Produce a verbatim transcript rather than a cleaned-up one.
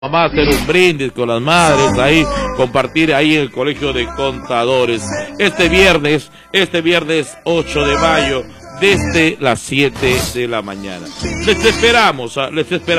Mamá, hacer un brindis con las madres, ahí, compartir ahí en el Colegio de Contadores. Este viernes, este viernes ocho de mayo, desde las siete de la mañana. Les esperamos, les esperamos.